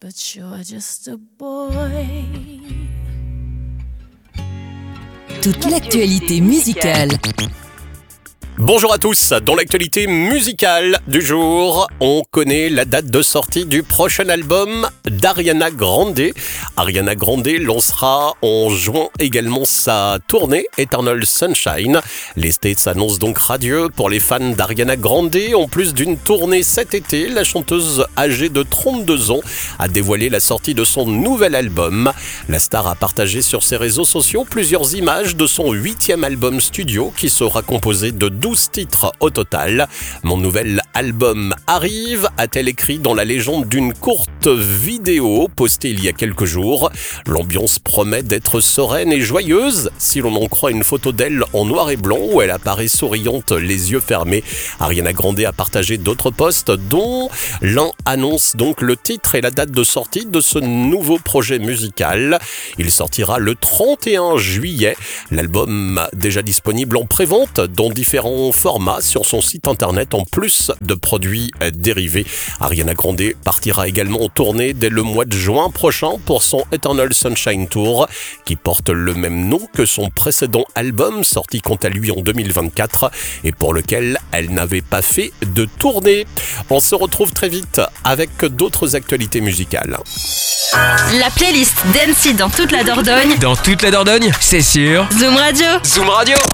but you're just a boy. Toute l'actualité musicale. Bonjour à tous, dans l'actualité musicale du jour, on connaît la date de sortie du prochain album d'Ariana Grande. Ariana Grande lancera en juin également sa tournée Eternal Sunshine. Les States annoncent donc radieux pour les fans d'Ariana Grande. En plus d'une tournée cet été, la chanteuse âgée de 32 ans a dévoilé la sortie de son nouvel album. La star a partagé sur ses réseaux sociaux plusieurs images de son 8e album studio qui sera composé de 12 titres au total. Mon nouvel album arrive, a-t-elle écrit dans la légende d'une courte vidéo postée il y a quelques jours. L'ambiance promet d'être sereine et joyeuse, si l'on en croit une photo d'elle en noir et blanc où elle apparaît souriante, les yeux fermés. Ariana Grande a partagé d'autres posts dont l'un annonce donc le titre et la date de sortie de ce nouveau projet musical. Il sortira le 31 juillet. L'album déjà disponible en prévente dans différents formats sur son site internet en plus de produits dérivés. Ariana Grande partira également en tournée dès le mois de juin prochain pour son Eternal Sunshine Tour qui porte le même nom que son précédent album sorti quant à lui en 2024 et pour lequel elle n'avait pas fait de tournée. On se retrouve très vite avec d'autres actualités musicales. La playlist d'Annecy dans toute la Dordogne. Dans toute la Dordogne, c'est sûr. Zoom Radio. Zoom Radio.